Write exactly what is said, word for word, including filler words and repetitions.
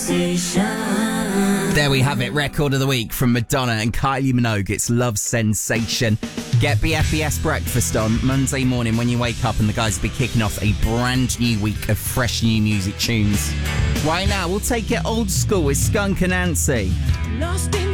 There we have it, record of the week from Madonna and Kylie Minogue. It's Love Sensation. Get B F B S breakfast on Monday morning when you wake up and the guys will be kicking off a brand new week of fresh new music tunes. Right now, we'll take it old school with Skunk Anansie. Lost in